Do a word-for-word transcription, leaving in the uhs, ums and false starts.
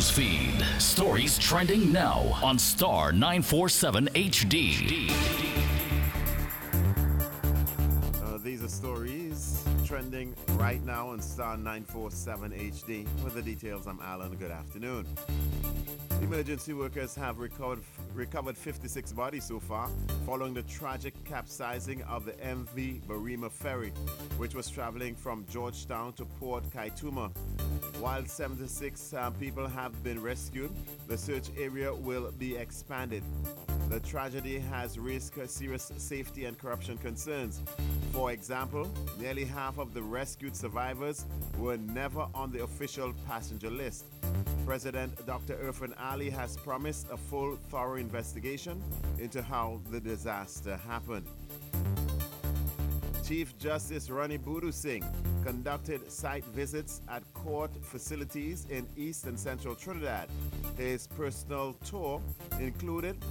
news feed. Stories trending now on Star nine forty-seven H D. Uh, these are stories trending right now on Star nine forty-seven H D. With the details, I'm Alan. Good afternoon. Emergency workers have recovered recovered fifty-six bodies so far following the tragic capsizing of the M V Barima ferry, which was traveling from Georgetown to Port Kaituma. While seventy-six uh, people have been rescued, the search area will be expanded. The tragedy has raised serious safety and corruption concerns. For example, nearly half of the rescued survivors were never on the official passenger list. President Doctor Irfan Ali has promised a full, thorough investigation into how the disaster happened. Chief Justice Rani Budu Singh conducted site visits at court facilities in East and Central Trinidad. His personal tour included